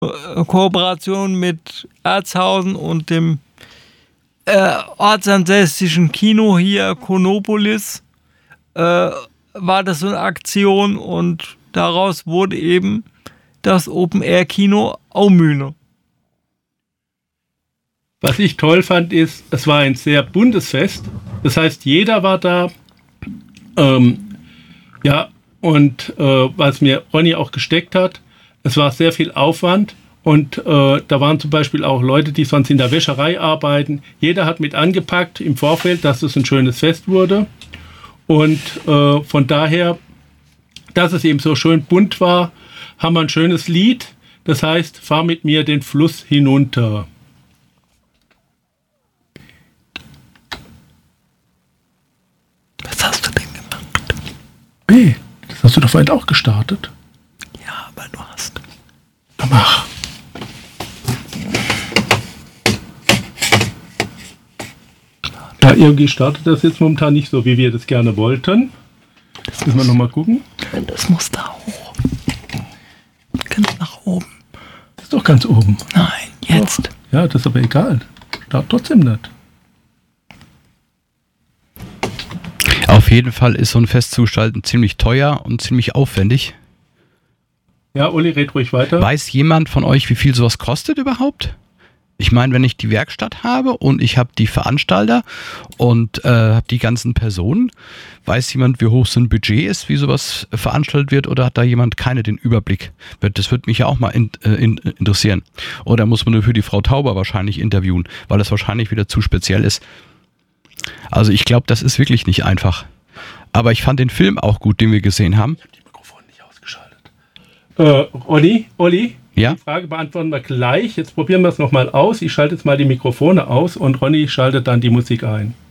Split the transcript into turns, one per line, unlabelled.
Kooperation mit Erzhausen und dem ortsansässigen Kino hier, Konopolis, war das so eine Aktion und daraus wurde eben das Open-Air-Kino Aumühle.
Was ich toll fand, ist, es war ein sehr buntes Fest. Das heißt, jeder war da. Was mir Ronny auch gesteckt hat, es war sehr viel Aufwand. Und da waren zum Beispiel auch Leute, die sonst in der Wäscherei arbeiten. Jeder hat mit angepackt im Vorfeld, dass es ein schönes Fest wurde. Und von daher, dass es eben so schön bunt war, haben wir ein schönes Lied. Das heißt, fahr mit mir den Fluss hinunter.
Was hast du denn gemacht?
Hey, das hast du doch vorhin auch gestartet.
Ja, aber du hast.
Na mach. Ja, irgendwie startet das jetzt momentan nicht so, wie wir das gerne wollten. Das müssen wir nochmal gucken.
Das muss da hoch. Ganz nach oben.
Das ist doch ganz oben.
Nein, jetzt.
Doch. Ja, das ist aber egal. Start trotzdem nicht.
Auf jeden Fall ist so ein Fest zu gestalten ziemlich teuer und ziemlich aufwendig.
Ja, Uli, red ruhig weiter.
Weiß jemand von euch, wie viel sowas kostet überhaupt? Ich meine, wenn ich die Werkstatt habe und ich habe die Veranstalter und habe die ganzen Personen, weiß jemand, wie hoch so ein Budget ist, wie sowas veranstaltet wird, oder hat da jemand den Überblick? Das würde mich ja auch mal interessieren. Oder muss man nur für die Frau Tauber wahrscheinlich interviewen, weil das wahrscheinlich wieder zu speziell ist. Also ich glaube, das ist wirklich nicht einfach. Aber ich fand den Film auch gut, den wir gesehen haben.
Ich habe die Mikrofone nicht ausgeschaltet. Olli?
Ja?
Die Frage beantworten wir gleich. Jetzt probieren wir es nochmal aus. Ich schalte jetzt mal die Mikrofone aus und Ronny schaltet dann die Musik ein.